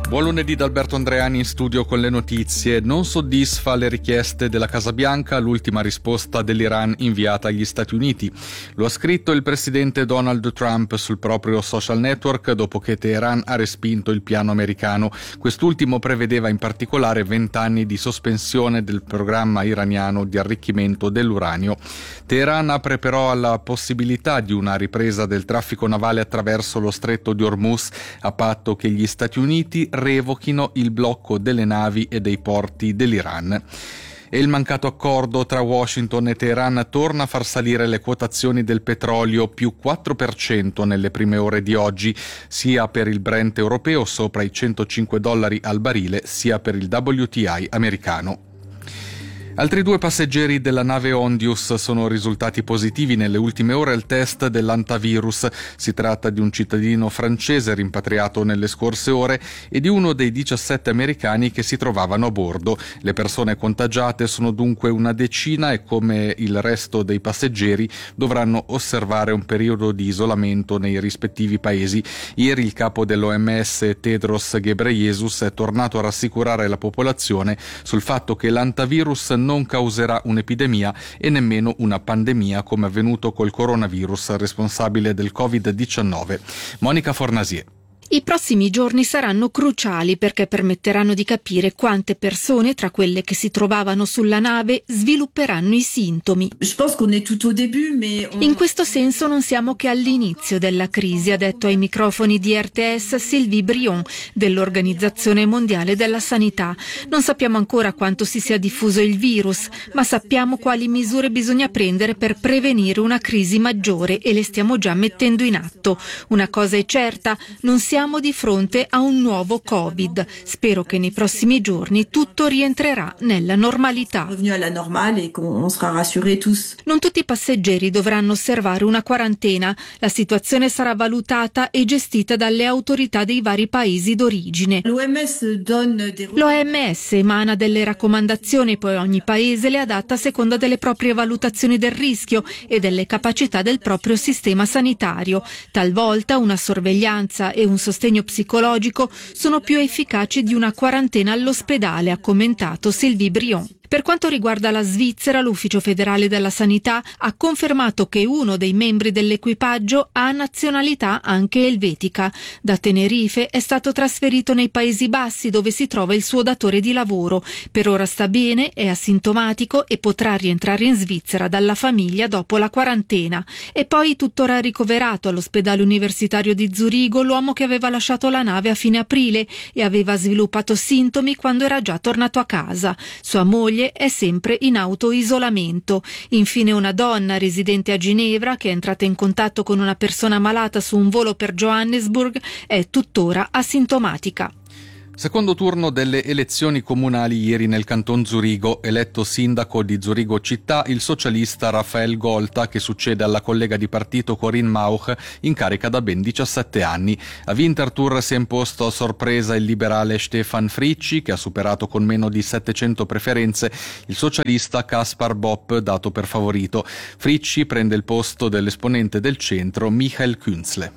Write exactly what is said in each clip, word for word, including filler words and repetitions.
Buon lunedì da Alberto Andreani in studio con le notizie. Non soddisfa le richieste della Casa Bianca l'ultima risposta dell'Iran inviata agli Stati Uniti. Lo ha scritto il presidente Donald Trump sul proprio social network dopo che Teheran ha respinto il piano americano. Quest'ultimo prevedeva in particolare vent'anni di sospensione del programma iraniano di arricchimento dell'uranio. Teheran apre però alla possibilità di una ripresa del traffico navale attraverso lo stretto di Hormuz, a patto che gli Stati Uniti revochino il blocco delle navi e dei porti dell'Iran. E il mancato accordo tra Washington e Teheran torna a far salire le quotazioni del petrolio, più quattro per cento nelle prime ore di oggi, sia per il Brent europeo sopra i centocinque dollari al barile, sia per il W T I americano. Altri due passeggeri della nave Ondius sono risultati positivi nelle ultime ore al test dell'antavirus. Si tratta di un cittadino francese rimpatriato nelle scorse ore e di uno dei diciassette americani che si trovavano a bordo. Le persone contagiate sono dunque una decina e, come il resto dei passeggeri, dovranno osservare un periodo di isolamento nei rispettivi paesi. Ieri il capo dell'O M S Tedros Ghebreyesus è tornato a rassicurare la popolazione sul fatto che l'antavirus non causerà un'epidemia e nemmeno una pandemia come avvenuto col coronavirus responsabile del covid diciannove. Monica Fornasier. I prossimi giorni saranno cruciali perché permetteranno di capire quante persone, tra quelle che si trovavano sulla nave, svilupperanno i sintomi. In questo senso non siamo che all'inizio della crisi, ha detto ai microfoni di R T S Sylvie Brion dell'Organizzazione Mondiale della Sanità. Non sappiamo ancora quanto si sia diffuso il virus, ma sappiamo quali misure bisogna prendere per prevenire una crisi maggiore e le stiamo già mettendo in atto. Una cosa è certa, non siamo Siamo di fronte a un nuovo Covid. Spero che nei prossimi giorni tutto rientrerà nella normalità. Non tutti i passeggeri dovranno osservare una quarantena. La situazione sarà valutata e gestita dalle autorità dei vari paesi d'origine. L'O M S emana delle raccomandazioni, poi ogni paese le adatta a seconda delle proprie valutazioni del rischio e delle capacità del proprio sistema sanitario. Talvolta una sorveglianza e un sostegno psicologico sono più efficaci di una quarantena all'ospedale, ha commentato Sylvie Brion. Per quanto riguarda la Svizzera, l'Ufficio federale della sanità ha confermato che uno dei membri dell'equipaggio ha nazionalità anche elvetica. Da Tenerife è stato trasferito nei Paesi Bassi, dove si trova il suo datore di lavoro. Per ora sta bene, è asintomatico e potrà rientrare in Svizzera dalla famiglia dopo la quarantena. E poi tuttora ricoverato all'ospedale universitario di Zurigo l'uomo che aveva lasciato la nave a fine aprile e aveva sviluppato sintomi quando era già tornato a casa. Sua moglie è sempre in autoisolamento. Infine una donna residente a Ginevra che è entrata in contatto con una persona malata su un volo per Johannesburg è tuttora asintomatica. Secondo turno delle elezioni comunali ieri nel canton Zurigo, eletto sindaco di Zurigo città il socialista Rafael Golta, che succede alla collega di partito Corinne Mauch, in carica da ben diciassette anni. A Winterthur si è imposto a sorpresa il liberale Stefan Fricci, che ha superato con meno di settecento preferenze il socialista Kaspar Bopp, dato per favorito. Fricci prende il posto dell'esponente del centro Michael Künzle.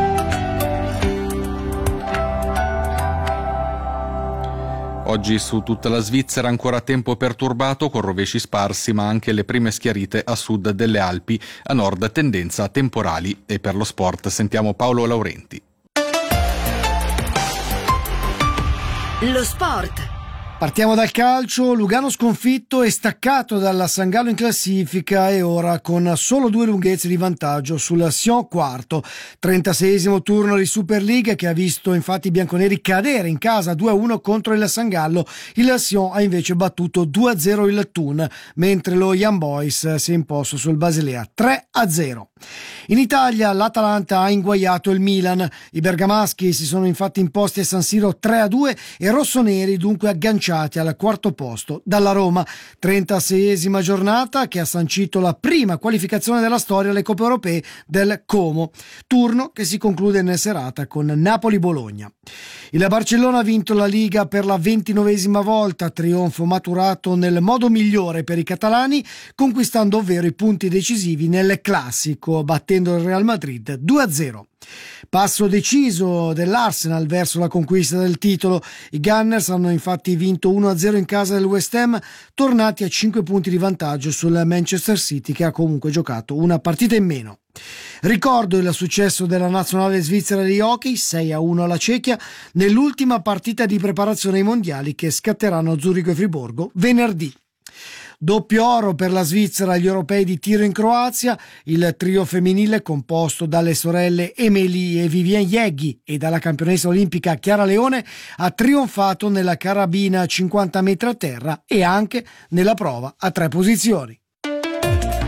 Oggi su tutta la Svizzera ancora tempo perturbato con rovesci sparsi, ma anche le prime schiarite a sud delle Alpi, a nord tendenza a temporali. E per lo sport sentiamo Paolo Laurenti. Lo sport. Partiamo dal calcio. Lugano sconfitto e staccato dalla San Gallo in classifica e ora con solo due lunghezze di vantaggio sul Sion quarto. trentaseiesimo turno di Superliga che ha visto infatti i bianconeri cadere in casa due a uno contro il San Gallo. Il Sion ha invece battuto due a zero il Thun, mentre lo Young Boys si è imposto sul Basilea tre a zero. In Italia l'Atalanta ha inguaiato il Milan. I bergamaschi si sono infatti imposti a San Siro tre a due e rossoneri dunque agganciati al quarto posto dalla Roma. trentaseiesima giornata che ha sancito la prima qualificazione della storia alle Coppe Europee del Como, turno che si conclude in serata con Napoli-Bologna. Il Barcellona ha vinto la Liga per la ventinovesima volta, trionfo maturato nel modo migliore per i catalani, conquistando ovvero i punti decisivi nel classico, battendo il Real Madrid due a zero. Passo deciso dell'Arsenal verso la conquista del titolo. I Gunners hanno infatti vinto uno a zero in casa del West Ham, tornati a cinque punti di vantaggio sul Manchester City, che ha comunque giocato una partita in meno. Ricordo il successo della nazionale svizzera di hockey, sei a uno alla Cechia, nell'ultima partita di preparazione ai mondiali che scatteranno a Zurigo e Friburgo venerdì. Doppio oro per la Svizzera agli europei di tiro in Croazia. Il trio femminile, composto dalle sorelle Emily e Vivienne Ieghi e dalla campionessa olimpica Chiara Leone, ha trionfato nella carabina cinquanta metri a terra e anche nella prova a tre posizioni.